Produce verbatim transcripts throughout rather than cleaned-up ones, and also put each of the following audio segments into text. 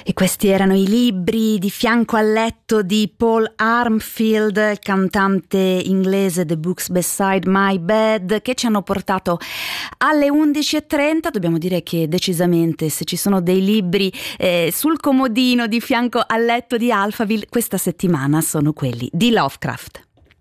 E questi erano i libri Di fianco al letto di Paul Armfield, il cantante inglese, The Books Beside My Bed, che ci hanno portato alle undici e trenta. Dobbiamo dire che decisamente, se ci sono dei libri eh, sul comodino di fianco al letto di Alphaville, questa settimana sono quelli di Lovecraft.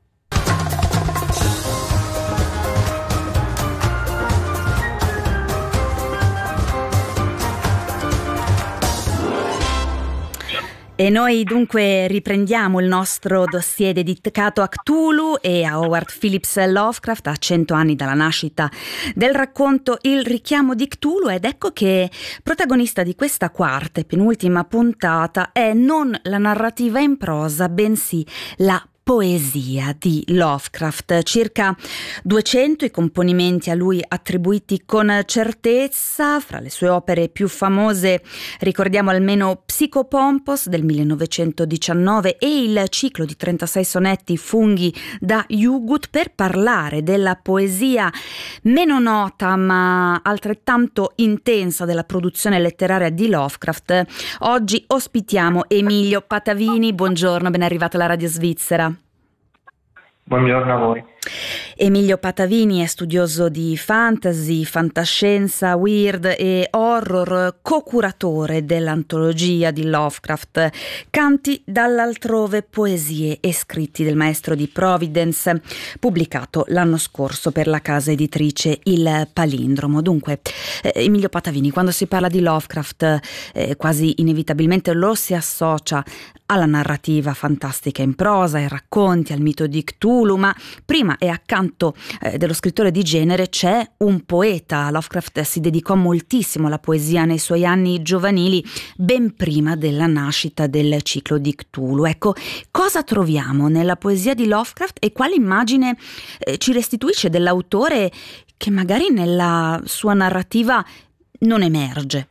E noi dunque riprendiamo il nostro dossier dedicato a Cthulhu e a Howard Phillips Lovecraft, a cento anni dalla nascita del racconto Il richiamo di Cthulhu, ed ecco che protagonista di questa quarta e penultima puntata è non la narrativa in prosa, bensì la poesia di Lovecraft. Circa duecento i componimenti a lui attribuiti con certezza. Fra le sue opere più famose ricordiamo almeno Psychopompos del millenovecentodiciannove e il ciclo di trentasei sonetti Funghi da Jugut. Per parlare della poesia meno nota ma altrettanto intensa della produzione letteraria di Lovecraft, oggi ospitiamo Emilio Patavini. Buongiorno, ben arrivato alla Radio Svizzera. Buongiorno a voi. Emilio Patavini è studioso di fantasy, fantascienza, weird e horror, co-curatore dell'antologia di Lovecraft Canti dall'altrove, poesie e scritti del maestro di Providence, pubblicato l'anno scorso per la casa editrice Il Palindromo. Dunque, eh, Emilio Patavini, quando si parla di Lovecraft eh, quasi inevitabilmente lo si associa alla narrativa fantastica in prosa, ai racconti, al mito di Cthulhu, ma prima e accanto eh, dello scrittore di genere c'è un poeta. Lovecraft si dedicò moltissimo alla poesia nei suoi anni giovanili, ben prima della nascita del ciclo di Cthulhu. Ecco, cosa troviamo nella poesia di Lovecraft e quale immagine eh, ci restituisce dell'autore che magari nella sua narrativa non emerge?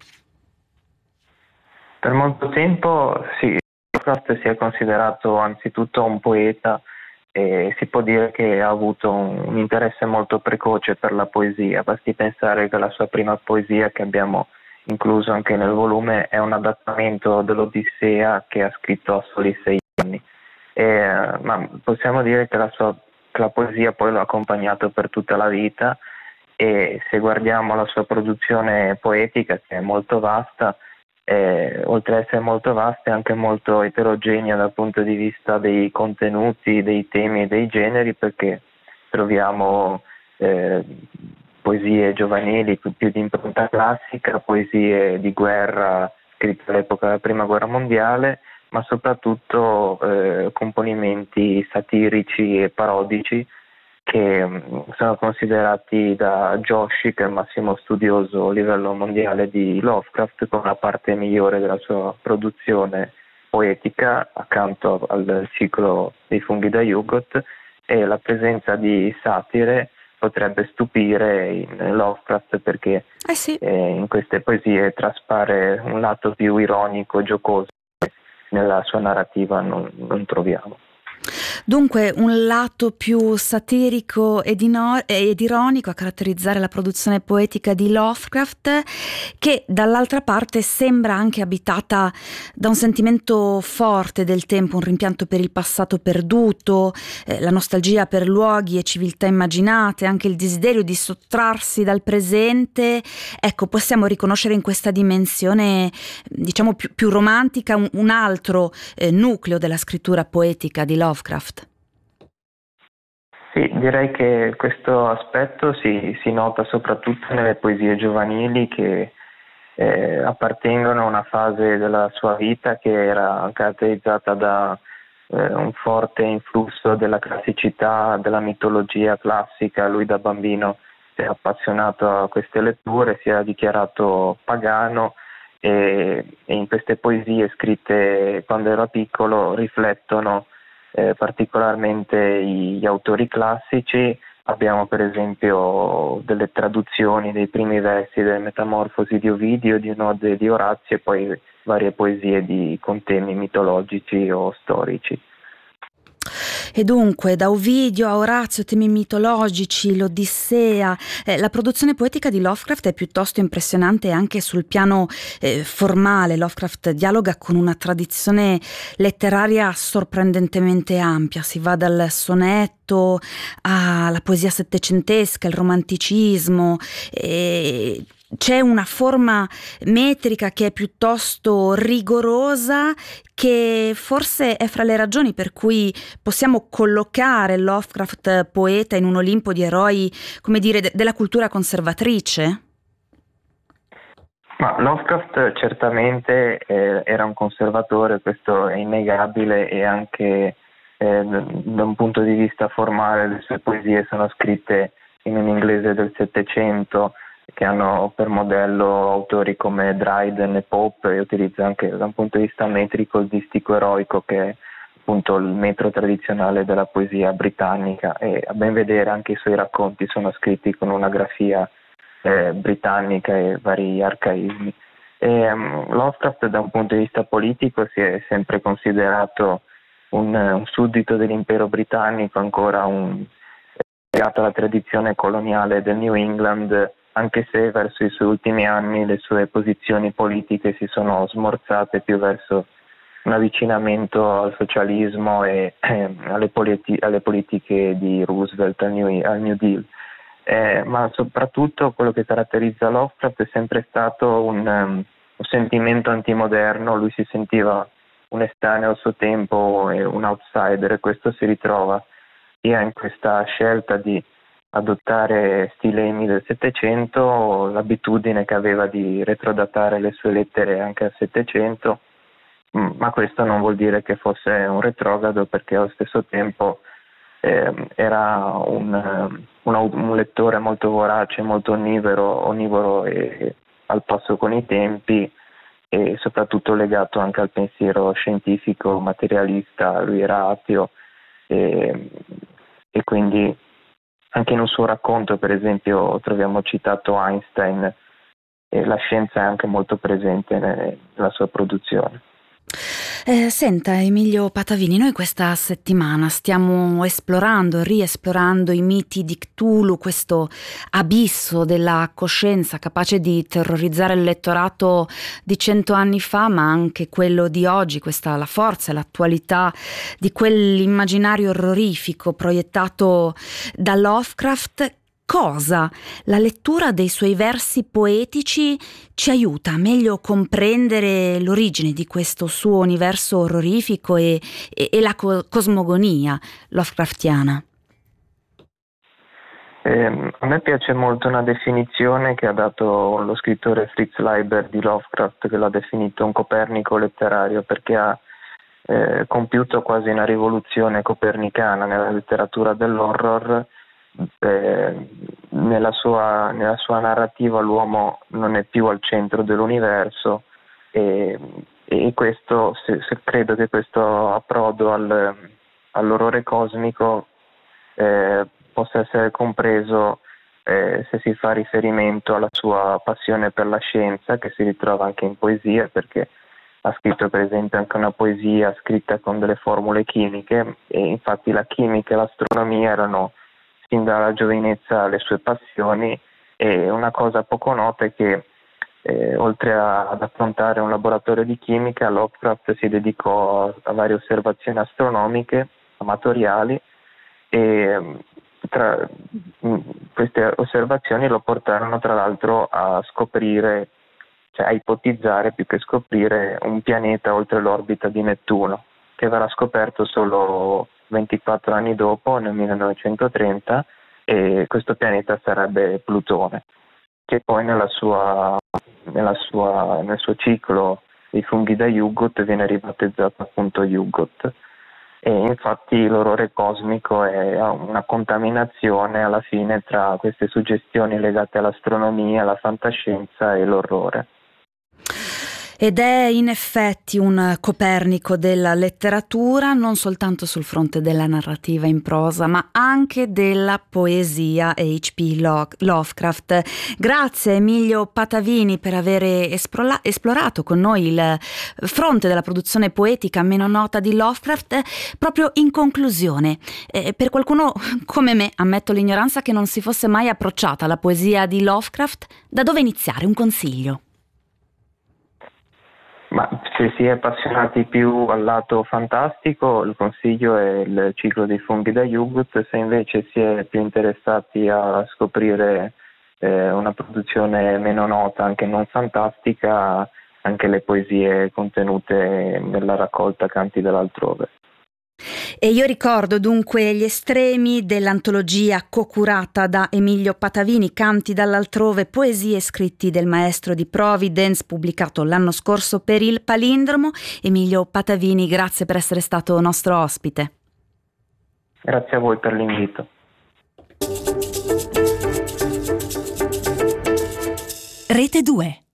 Per molto tempo sì, Lovecraft si è considerato anzitutto un poeta e si può dire che ha avuto un, un interesse molto precoce per la poesia. Basti pensare che la sua prima poesia, che abbiamo incluso anche nel volume, è un adattamento dell'Odissea che ha scritto a soli sei anni. E, ma possiamo dire che la sua che la poesia poi l'ha accompagnato per tutta la vita, e se guardiamo la sua produzione poetica, che è molto vasta, Eh, oltre ad essere molto vasta è anche molto eterogenea dal punto di vista dei contenuti, dei temi e dei generi, perché troviamo eh, poesie giovanili più, più di impronta classica, poesie di guerra scritte all'epoca della Prima Guerra Mondiale, ma soprattutto eh, componimenti satirici e parodici che mh, sono considerati da Joshi, che è il massimo studioso a livello mondiale di Lovecraft, come la parte migliore della sua produzione poetica, accanto al ciclo dei Funghi da Jugot. E la presenza di satire potrebbe stupire in Lovecraft, perché Eh sì. eh, in queste poesie traspare un lato più ironico, giocoso, che nella sua narrativa non, non troviamo. Dunque un lato più satirico ed, ino- ed ironico a caratterizzare la produzione poetica di Lovecraft, che dall'altra parte sembra anche abitata da un sentimento forte del tempo, un rimpianto per il passato perduto, eh, la nostalgia per luoghi e civiltà immaginate, anche il desiderio di sottrarsi dal presente. Ecco, possiamo riconoscere in questa dimensione, diciamo più, più romantica, un, un altro eh, nucleo della scrittura poetica di Lovecraft. Sì, direi che questo aspetto si, si nota soprattutto nelle poesie giovanili, che eh, appartengono a una fase della sua vita che era caratterizzata da eh, un forte influsso della classicità, della mitologia classica. Lui da bambino si è appassionato a queste letture, si era dichiarato pagano, e, e in queste poesie scritte quando era piccolo riflettono Eh, particolarmente gli autori classici. Abbiamo per esempio delle traduzioni dei primi versi delle Metamorfosi di Ovidio, di un'Ode di Orazio, e poi varie poesie di, con temi mitologici o storici. E dunque, da Ovidio a Orazio, temi mitologici, l'Odissea, eh, la produzione poetica di Lovecraft è piuttosto impressionante anche sul piano eh, formale. Lovecraft dialoga con una tradizione letteraria sorprendentemente ampia, si va dal sonetto alla poesia settecentesca, il romanticismo, e c'è una forma metrica che è piuttosto rigorosa, che forse è fra le ragioni per cui possiamo collocare Lovecraft poeta in un Olimpo di eroi, come dire, de- della cultura conservatrice? Ma Lovecraft certamente eh, era un conservatore, questo è innegabile, e anche eh, da un punto di vista formale le sue poesie sono scritte in un inglese del Settecento, che hanno per modello autori come Dryden e Pope, e utilizza anche da un punto di vista metrico il distico eroico, che è appunto il metro tradizionale della poesia britannica, e a ben vedere anche i suoi racconti sono scritti con una grafia eh, britannica e vari arcaismi. E, um, Lovecraft da un punto di vista politico si è sempre considerato un, un suddito dell'impero britannico, ancora un, legato alla tradizione coloniale del New England, anche se verso i suoi ultimi anni le sue posizioni politiche si sono smorzate più verso un avvicinamento al socialismo e eh, alle, politi- alle politiche di Roosevelt, al New, al New Deal. Eh, ma soprattutto quello che caratterizza Lovecraft è sempre stato un, um, un sentimento antimoderno. Lui si sentiva un estraneo al suo tempo e un outsider, e questo si ritrova sia in questa scelta di adottare stilemi del Settecento, l'abitudine che aveva di retrodatare le sue lettere anche al Settecento, ma questo non vuol dire che fosse un retrogrado, perché allo stesso tempo eh, era un, un, un lettore molto vorace, molto onnivoro, onnivoro e al passo con i tempi, e soprattutto legato anche al pensiero scientifico materialista. Lui era ateo e, e quindi anche in un suo racconto, per esempio, troviamo citato Einstein, e la scienza è anche molto presente nella sua produzione. Eh, senta Emilio Patavini, noi questa settimana stiamo esplorando, riesplorando i miti di Cthulhu, questo abisso della coscienza capace di terrorizzare il lettorato di cento anni fa, ma anche quello di oggi, questa la forza e l'attualità di quell'immaginario orrorifico proiettato da Lovecraft. Cosa la lettura dei suoi versi poetici ci aiuta a meglio comprendere l'origine di questo suo universo orrorifico e, e, e la co- cosmogonia Lovecraftiana? Eh, a me piace molto una definizione che ha dato lo scrittore Fritz Leiber di Lovecraft, che l'ha definito un Copernico letterario, perché ha eh, compiuto quasi una rivoluzione copernicana nella letteratura dell'horror. Eh, nella sua, nella sua narrativa l'uomo non è più al centro dell'universo, e, e questo se, se credo che questo approdo al, all'orrore cosmico eh, possa essere compreso eh, se si fa riferimento alla sua passione per la scienza, che si ritrova anche in poesia, perché ha scritto per esempio anche una poesia scritta con delle formule chimiche, e infatti la chimica e l'astronomia erano fin dalla giovinezza le sue passioni. E una cosa poco nota è che eh, oltre a, ad affrontare un laboratorio di chimica, Lovecraft si dedicò a, a varie osservazioni astronomiche amatoriali, e tra, mh, queste osservazioni lo portarono tra l'altro a scoprire, cioè a ipotizzare più che scoprire, un pianeta oltre l'orbita di Nettuno, che verrà scoperto solo ventiquattro anni dopo, nel millenovecentotrenta, e questo pianeta sarebbe Plutone, che poi nella sua, nella sua, nel suo ciclo dei funghi da Yugot viene ribattezzato appunto Yugot. E infatti l'orrore cosmico è una contaminazione alla fine tra queste suggestioni legate all'astronomia, alla fantascienza e l'orrore. Ed è in effetti un Copernico della letteratura, non soltanto sul fronte della narrativa in prosa, ma anche della poesia. H P Lovecraft. Grazie Emilio Patavini per aver esplola- esplorato con noi il fronte della produzione poetica meno nota di Lovecraft. Proprio in conclusione, eh, per qualcuno come me, ammetto l'ignoranza, che non si fosse mai approcciata alla poesia di Lovecraft, da dove iniziare? Un consiglio? Ma se si è appassionati più al lato fantastico, il consiglio è il ciclo dei funghi da Yugurt. Se invece si è più interessati a scoprire eh, una produzione meno nota, anche non fantastica, anche le poesie contenute nella raccolta Canti dall'altrove. E io ricordo dunque gli estremi dell'antologia co-curata da Emilio Patavini, Canti dall'altrove, poesie scritti del maestro di Providence, pubblicato l'anno scorso per il Palindromo. Emilio Patavini, grazie per essere stato nostro ospite. Grazie a voi per l'invito. Rete due.